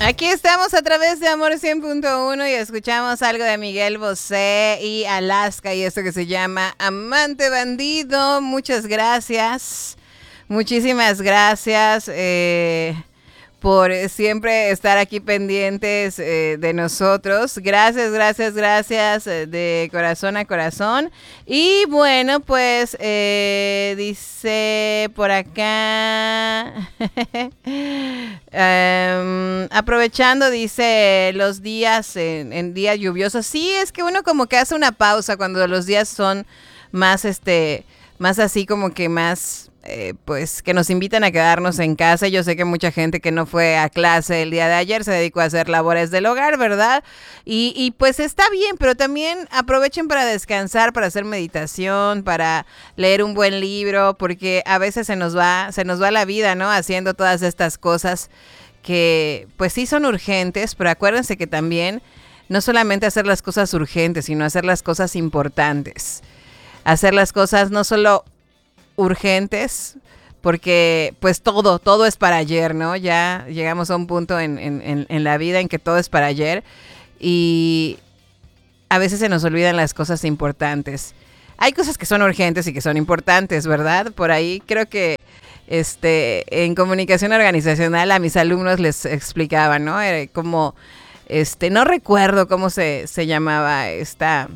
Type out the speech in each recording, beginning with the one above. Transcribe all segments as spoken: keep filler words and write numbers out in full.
Aquí estamos a través de Amor cien punto uno y escuchamos algo de Miguel Bosé y Alaska y esto que se llama Amante Bandido. Muchas gracias, muchísimas gracias eh, por siempre estar aquí pendientes eh, de nosotros. Gracias, gracias, gracias eh, de corazón a corazón. Y bueno, pues eh, dice por acá... Um, aprovechando, dice, los días en, en días lluviosos. Sí, es que uno como que hace una pausa cuando los días son más, este, más así como que más, eh, pues, que nos invitan a quedarnos en casa. Yo sé que mucha gente que no fue a clase el día de ayer se dedicó a hacer labores del hogar, ¿verdad? Y, y pues está bien, pero también aprovechen para descansar, para hacer meditación, para leer un buen libro, porque a veces se nos va, se nos va la vida, ¿no? Haciendo todas estas cosas que pues sí son urgentes, pero acuérdense que también no solamente hacer las cosas urgentes, sino hacer las cosas importantes. Hacer las cosas no solo urgentes, porque pues todo, todo es para ayer, ¿no? Ya llegamos a un punto en, en, en, en la vida en que todo es para ayer y a veces se nos olvidan las cosas importantes. Hay cosas que son urgentes y que son importantes, ¿verdad? Por ahí creo que este, en comunicación organizacional a mis alumnos les explicaba, ¿no? Era como, este, no recuerdo cómo se, se llamaba esta...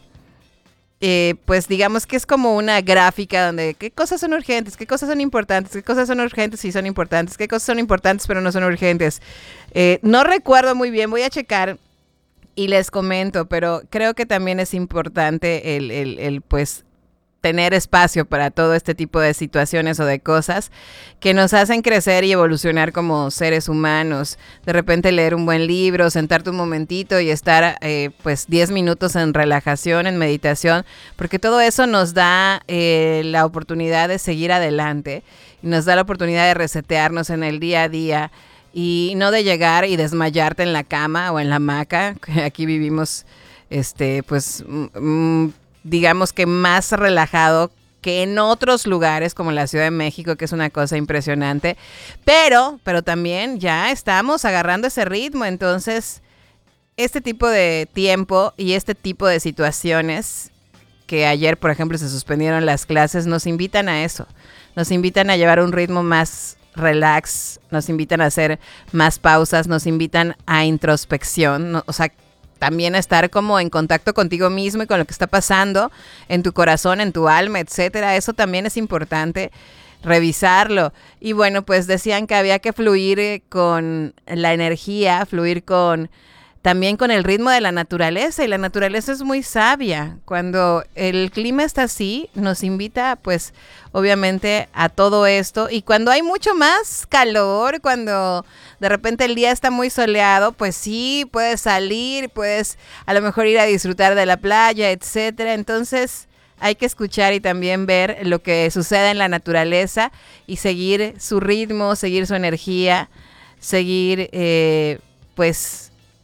Eh, pues digamos que es como una gráfica donde qué cosas son urgentes, qué cosas son importantes, qué cosas son urgentes y son importantes, qué cosas son importantes pero no son urgentes. Eh, no recuerdo muy bien, voy a checar y les comento, pero creo que también es importante el, el, el pues tener espacio para todo este tipo de situaciones o de cosas que nos hacen crecer y evolucionar como seres humanos. De repente leer un buen libro, sentarte un momentito y estar eh, pues diez minutos en relajación, en meditación, porque todo eso nos da eh, la oportunidad de seguir adelante y nos da la oportunidad de resetearnos en el día a día y no de llegar y desmayarte en la cama o en la hamaca. Aquí vivimos este pues mmm, digamos que más relajado que en otros lugares como la Ciudad de México, que es una cosa impresionante, pero, pero también ya estamos agarrando ese ritmo, entonces este tipo de tiempo y este tipo de situaciones que ayer, por ejemplo, se suspendieron las clases, nos invitan a eso, nos invitan a llevar un ritmo más relax, nos invitan a hacer más pausas, nos invitan a introspección, ¿no? O sea, también estar como en contacto contigo mismo y con lo que está pasando en tu corazón, en tu alma, etcétera. Eso también es importante revisarlo. Y bueno, pues decían que había que fluir con la energía, fluir con también con el ritmo de la naturaleza, y la naturaleza es muy sabia. Cuando el clima está así, nos invita pues obviamente a todo esto, y cuando hay mucho más calor, cuando de repente el día está muy soleado, pues sí, puedes salir, puedes a lo mejor ir a disfrutar de la playa, etcétera. Entonces hay que escuchar y también ver lo que sucede en la naturaleza y seguir su ritmo, seguir su energía, seguir eh, pues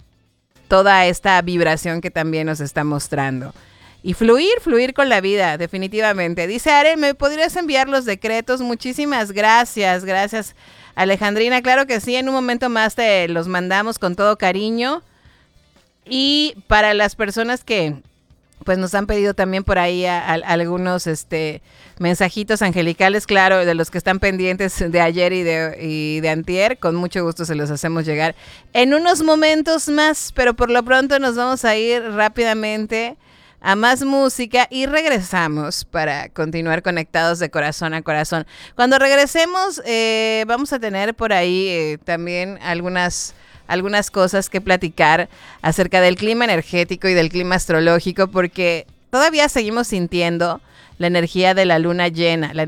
toda esta vibración que también nos está mostrando. Y fluir, fluir con la vida, definitivamente. Dice Are, ¿me podrías enviar los decretos? Muchísimas gracias, gracias Alejandrina. Claro que sí, en un momento más te los mandamos con todo cariño. Y para las personas que pues nos han pedido también por ahí a, a, algunos este, mensajitos angelicales, claro, de los que están pendientes de ayer y de, y de antier, con mucho gusto se los hacemos llegar en unos momentos más, pero por lo pronto nos vamos a ir rápidamente a más música y regresamos para continuar conectados de corazón a corazón. Cuando regresemos eh, vamos a tener por ahí eh, también algunas... algunas cosas que platicar acerca del clima energético y del clima astrológico, porque todavía seguimos sintiendo la energía de la luna llena, la